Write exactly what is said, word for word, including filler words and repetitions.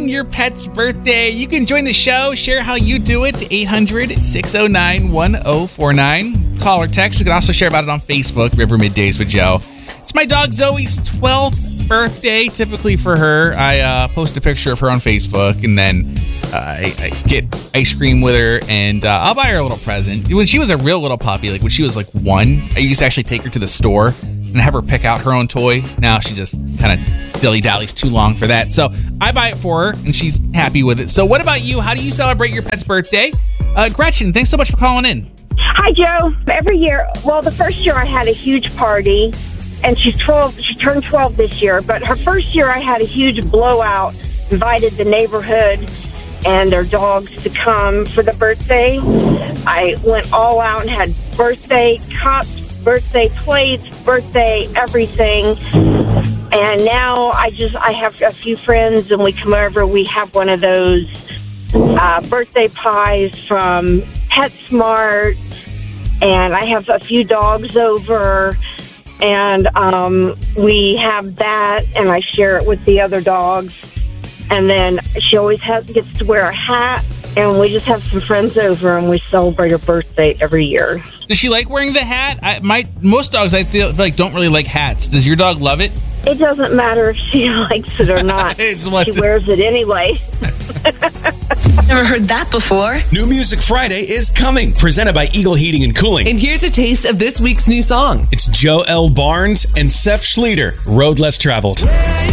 celebrating your pet's birthday. You can join the show, share how you do it, eight hundred, six oh nine, one oh four nine. Call or text. You can also share about it on Facebook, River Middays with Joe. It's my dog Zoe's twelfth birthday. Typically for her, I uh, post a picture of her on Facebook, and then uh, I, I get ice cream with her, and uh, I'll buy her a little present. When she was a real little puppy, like when she was like one, I used to actually take her to the store and have her pick out her own toy. Now she just kind of dilly-dallies too long for that. So I buy it for her, and she's happy with it. So what about you? How do you celebrate your pet's birthday? Uh, Gretchen, thanks so much for calling in. Hi, Joe. Every year, well, the first year I had a huge party, and she's twelve. She turned twelve this year. But her first year, I had a huge blowout. Invited the neighborhood and their dogs to come for the birthday. I went all out and had birthday cups, birthday plates, birthday everything. And now I just I have a few friends, and we come over. We have one of those uh, birthday pies from PetSmart, and I have a few dogs over. And um, we have that, and I share it with the other dogs. And then she always has gets to wear a hat, and we just have some friends over, and we celebrate her birthday every year. Does she like wearing the hat? I, my most dogs, I feel like, don't really like hats. Does your dog love it? It doesn't matter if she likes it or not. It's what she the- wears it anyway. Never heard that before. New Music Friday is coming, presented by Eagle Heating and Cooling. And here's a taste of this week's new song. It's Joe L. Barnes and Seth Schleter, Road Less Traveled.